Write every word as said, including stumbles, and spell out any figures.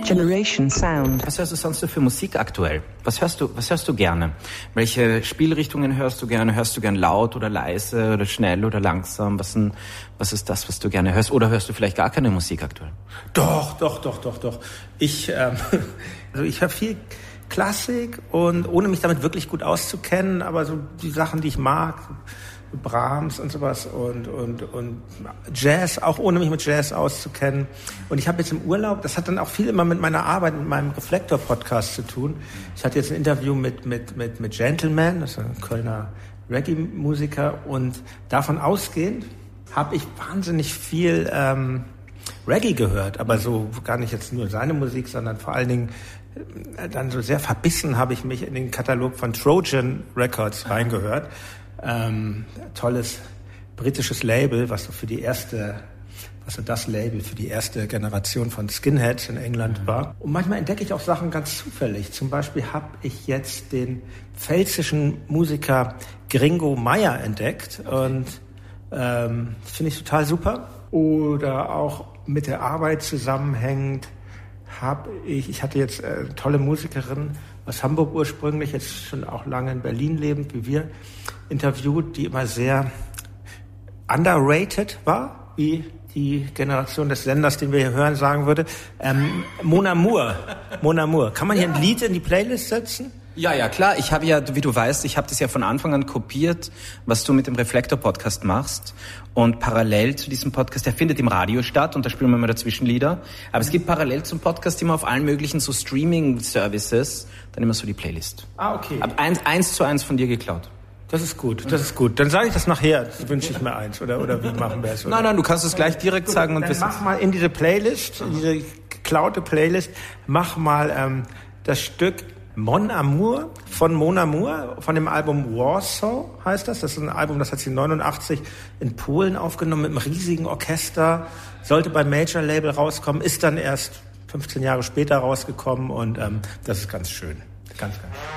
Generation Sound. Was hörst du sonst so für Musik aktuell? Was hörst du, was hörst du gerne? Welche Spielrichtungen hörst du gerne? Hörst du gern laut oder leise oder schnell oder langsam? Was, denn, was ist das, was du gerne hörst? Oder hörst du vielleicht gar keine Musik aktuell? Doch, doch, doch, doch, doch. Ich, ähm, also ich höre viel Klassik und ohne mich damit wirklich gut auszukennen, aber so die Sachen, die ich mag, Brahms und sowas und, und, und Jazz, auch ohne mich mit Jazz auszukennen. Und ich habe jetzt im Urlaub, das hat dann auch viel immer mit meiner Arbeit, mit meinem Reflektor-Podcast zu tun. Ich hatte jetzt ein Interview mit, mit, mit, mit Gentleman, das ist ein Kölner Reggae-Musiker, und davon ausgehend habe ich wahnsinnig viel ähm, Reggae gehört, aber so gar nicht jetzt nur seine Musik, sondern vor allen Dingen äh, dann so sehr verbissen habe ich mich in den Katalog von Trojan Records reingehört. Ähm, tolles britisches Label, was so für die erste, was so das Label für die erste Generation von Skinheads in England war. Und manchmal entdecke ich auch Sachen ganz zufällig. Zum Beispiel habe ich jetzt den pfälzischen Musiker Gringo Meyer entdeckt und ähm, das finde ich total super. Oder auch mit der Arbeit zusammenhängend habe ich, ich hatte jetzt äh, tolle Musikerin aus Hamburg ursprünglich, jetzt schon auch lange in Berlin lebend, wie wir, interviewt, die immer sehr underrated war, wie die Generation des Senders, den wir hier hören, sagen würde. Ähm, Mon Amour. Mon Amour. Kann man hier ein Lied in die Playlist setzen? Ja, ja, klar. Ich habe ja, wie du weißt, ich habe das ja von Anfang an kopiert, was du mit dem Reflektor-Podcast machst. Und parallel zu diesem Podcast, der findet im Radio statt und da spielen wir immer dazwischen Lieder. Aber es gibt parallel zum Podcast immer auf allen möglichen so Streaming-Services dann immer so die Playlist. Ah, okay. Ab eins, eins zu eins von dir geklaut. Das ist gut, das ist gut. Dann sage ich das nachher, das wünsche ich mir eins. Oder, oder wie machen wir es? Nein, nein, du kannst es gleich direkt gut, sagen. Und dann wissen. Mach mal in diese Playlist, in diese geklaute Playlist, mach mal ähm, das Stück Mon Amour von Mon Amour, von dem Album Warsaw heißt das. Das ist ein Album, das hat sie neunundachtzig in Polen aufgenommen mit einem riesigen Orchester. Sollte beim Major Label rauskommen, ist dann erst fünfzehn Jahre später rausgekommen und ähm, das ist ganz schön. Ganz, ganz schön.